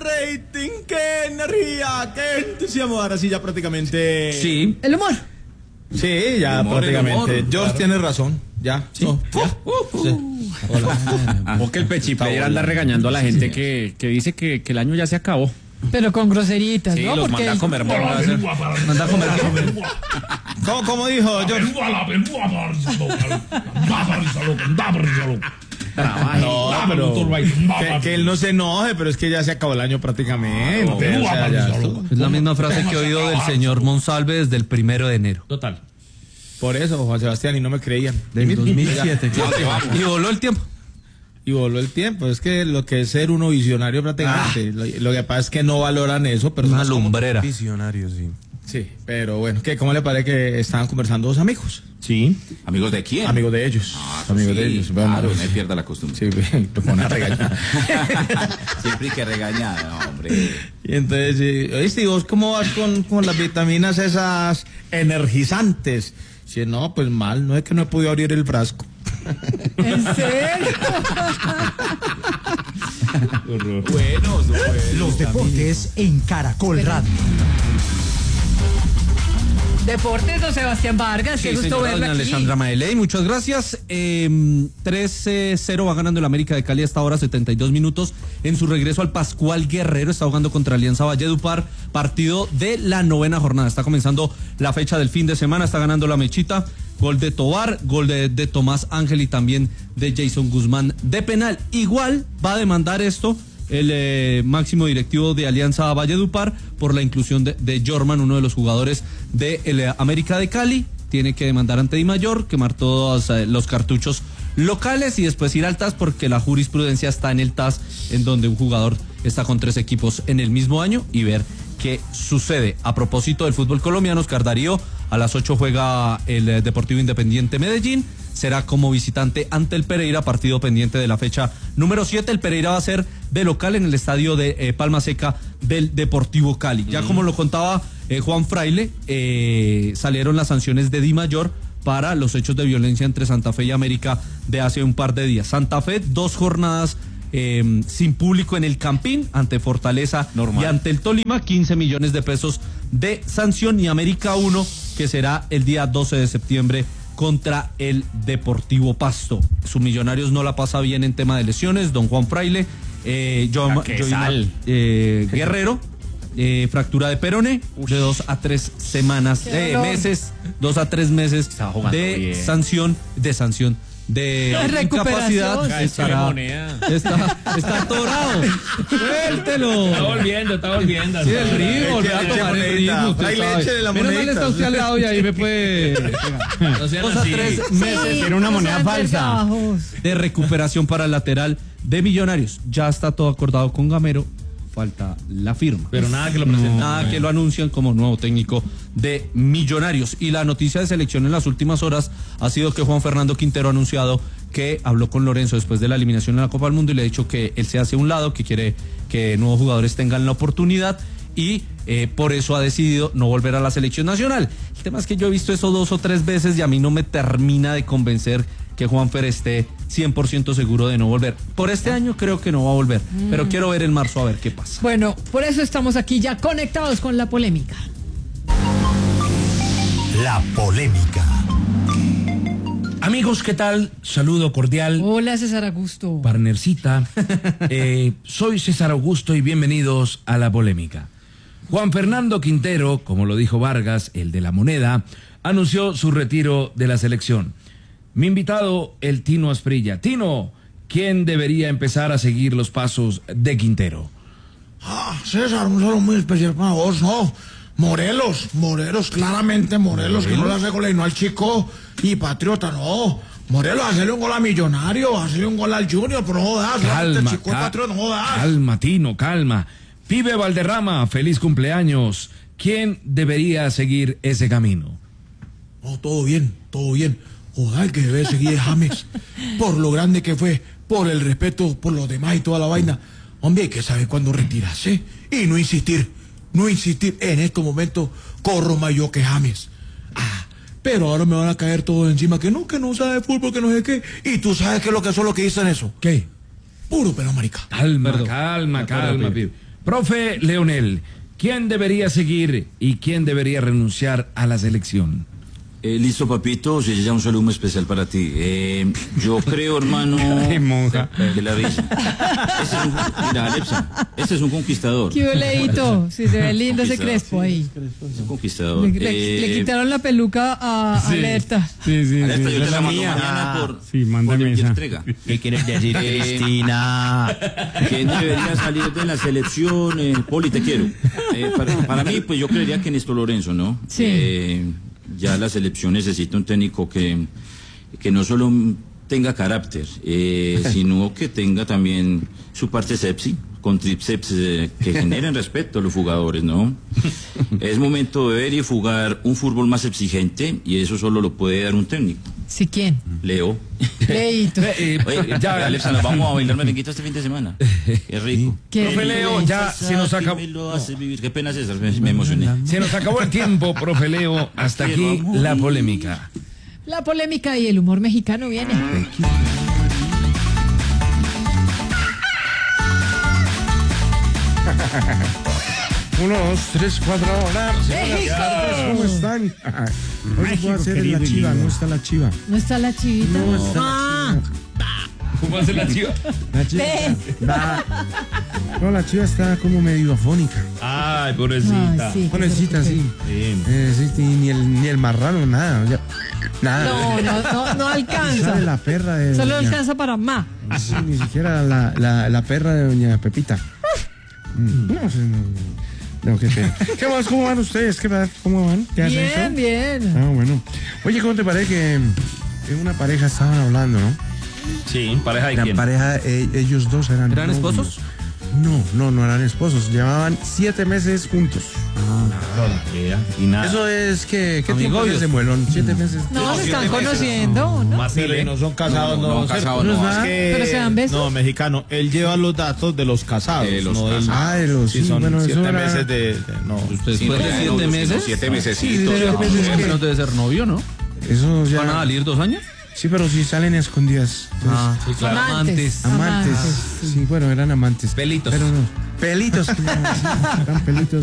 rating, qué energía, qué entusiasmo. Ahora sí, ya prácticamente. Sí. El humor. Sí, ya El humor, prácticamente. el humor, George tiene razón. Ya. Sí. No, ya. Sí. O que el Pechiplayer anda regañando a la gente que dice que el año ya se acabó. Pero con groseritas, Sí, ¿no? los Porque manda a comer bolas. Manda a comer. ¿Cómo dijo George? No, pero que él no se enoje, pero es que ya se acabó el año prácticamente. O sea, ya estuvo. Es la misma frase que he oído del señor Monsalve desde el 1 de enero. Total. Por eso, Juan Sebastián, y no me creían. Del 2007. Y voló el tiempo. Y voló el tiempo. Es que lo que es ser uno visionario prácticamente. Lo que pasa es que no valoran eso, pero Una lumbrera. Visionario, sí. sí, pero bueno, ¿cómo le parece que estaban conversando dos amigos? Sí. ¿Amigos de quién? Amigos de ellos. Amigos de ellos. Bueno, Claro, pues, no pierda la costumbre. sí, lo pone a regañar. Siempre hay que regañar, no, hombre. Y entonces, oíste, ¿y vos cómo vas con las vitaminas esas energizantes? Si no, pues mal, no es que no he podido abrir el frasco. ¿En serio? Buenos, Los deportes en Caracol Radio. Deportes, don Sebastián Vargas, qué gusto señora verlo doña aquí. Alessandra Maeley, muchas gracias. 3-0 va ganando el América de Cali hasta ahora, 72 minutos. En su regreso al Pascual Guerrero, está jugando contra Alianza Valledupar, partido de la 9ª jornada. Está comenzando la fecha del fin de semana, está ganando la Mechita. Gol de Tobar, gol de Tomás Ángel y también de Jason Guzmán de penal. Igual va a demandar esto el máximo directivo de Alianza Valledupar por la inclusión de Jorman, uno de los jugadores de América de Cali. Tiene que demandar ante Dimayor, quemar todos los cartuchos locales y después ir al TAS porque la jurisprudencia está en el TAS, en donde un jugador está con 3 equipos en el mismo año, y ver qué sucede. A propósito del fútbol colombiano, Oscar Darío, a las 8 juega el Deportivo Independiente Medellín, será como visitante ante el Pereira, partido pendiente de la fecha número 7. El Pereira va a ser de local en el estadio de Palma Seca del Deportivo Cali. Ya como lo contaba Juan Fraile, salieron las sanciones de Dimayor para los hechos de violencia entre Santa Fe y América de hace un par de días. Santa Fe, 2 jornadas sin público en el Campín ante Fortaleza y ante el Tolima, 15 millones de pesos de sanción, y América 1, que será el día 12 de septiembre contra el Deportivo Pasto. Sus Millonarios no la pasa bien en tema de lesiones, don Juan Fraile. Guerrero, fractura de peroné, de 2 a 3 semanas, meses, 2 a 3 meses de sanción, de incapacidad. Está atorado. Suéltelo. Está volviendo. Sí, el ritmo, voy a tomar el ritmo. Usted sabe. Menos mal está usted al lado y ahí me puede. 2 a 3 meses. Tiene una moneda falsa. De recuperación para el lateral de Millonarios. Ya está todo acordado con Gamero. Falta la firma. Pero nada que lo presenten. Nada que lo anuncian como nuevo técnico de Millonarios. Y la noticia de selección en las últimas horas ha sido que Juan Fernando Quintero ha anunciado que habló con Lorenzo después de la eliminación en la Copa del Mundo y le ha dicho que él se hace a un lado, que quiere que nuevos jugadores tengan la oportunidad, y por eso ha decidido no volver a la selección nacional. El tema es que yo he visto eso 2 o 3 veces y a mí no me termina de convencer que Juanfer esté 100% seguro de no volver. Por este año creo que no va a volver, pero quiero ver en marzo a ver qué pasa. Bueno, por eso estamos aquí ya conectados con la polémica. La polémica. Amigos, ¿qué tal? Saludo cordial. Hola, César Augusto. Partnercita. Soy César Augusto y bienvenidos a La Polémica. Juan Fernando Quintero, como lo dijo Vargas, el de la moneda, anunció su retiro de la selección. Mi invitado, el Tino Asprilla. Tino, ¿quién debería empezar a seguir los pasos de Quintero? César, un saludo muy especial para vos, ¿no? Morelos, claramente Morelos, que no le hace gol y no al Chico y Patriota, no. Morelos, hacerle un gol a Millonario, hacerle un gol al Junior, pero no jodas, Calma, Chico y Patriota, no jodas. Calma, Tino, calma. Pibe Valderrama, feliz cumpleaños. ¿Quién debería seguir ese camino? No, todo bien. Joder, el que debe seguir es James, por lo grande que fue, por el respeto, por los demás y toda la vaina. Hombre, hay que saber cuándo retirarse y no insistir. En estos momentos corro más yo que James. Pero ahora me van a caer todos encima que no sabe fútbol, que no sé qué. Y tú sabes qué es lo que son los que dicen eso. ¿Qué? Puro pero marica. Calma, pibe. Profe Leonel, ¿quién debería seguir y quién debería renunciar a la selección? Listo, papito, si ya un saludo muy especial para ti. Yo creo, hermano, que la risa. Mira, Alexa, este es un conquistador. Qué leíto. Sí, se ve lindo ese crespo ahí. Es un conquistador. Le quitaron la peluca a Alerta. Sí, Alerta, yo te la mando mía. mañana por mándame esa. entrega. ¿Qué quieres decir, Cristina? ¿Quién debería salir de la selección? Poli, te quiero. Para mí, pues yo creería que Néstor Lorenzo, ¿no? Sí. Ya la selección necesita un técnico que no solo tenga carácter, sino que tenga también su parte sepsi, con tríceps que generen respeto a los jugadores, ¿no? Es momento de ver y jugar un fútbol más exigente y eso solo lo puede dar un técnico. ¿Sí quién? Leo. Leíto. Oye, ya, Alexa, nos vamos a bailar merenguito este fin de semana. Es rico. Profe Leo, ya se nos acabó. Me lo hace vivir. Qué pena, César, me emocioné. Se nos acabó el tiempo, profe Leo. Hasta aquí la polémica. La polémica y el humor mexicano viene. Uno, dos, tres, cuatro, hola. ¿Cómo están? Hoy puedo hacer la chiva, no está la chiva. ¿No está la chivita? No está la chiva. ¿Cómo hace la chiva? La chiva está- No, la chiva está como medio afónica. Ay, pobrecita. Ay, sí, Pobrecita, sí. Sí, ni el marrano, nada. Nada. No alcanza. Sale la perra de Solo doña- alcanza para más. Sí, ni siquiera la perra de doña Pepita. No sé, no, qué pena. ¿Qué más? ¿Cómo van ustedes? ¿Cómo van? ¿Qué hacen Bien, eso? bien. Ah, bueno. Oye, ¿cómo te parece que en una pareja estaban hablando, no? Sí, ¿pareja de La quién? pareja, ellos dos eran ¿Eran novios. esposos? No eran esposos. Llevaban 7 meses juntos. Y nada. Eso es que... ¿Qué tiempo Amigobios. es ese muelón? 7 meses. No, se están conociendo, ¿no? Pero no son casados, no. casados, ¿cierto? no. Es que- ¿Pero se dan besos? No, mexicano. Él lleva los datos de los casados. De los no del- casados. Ah, de los... Sí, son bueno, eso 7 era- meses de no. Después Sí, de no, 7 meses. 7 mesecitos. Sí, Pero meses al menos debe ser novio, ¿no? Eso ya... ¿Van a salir 2 años? Sí, pero si salen escondidas. Entonces, Sí, claro. Amantes. amantes. Sí, bueno, eran amantes. Pelitos. Pero no. Pelitos. Eran pelitos.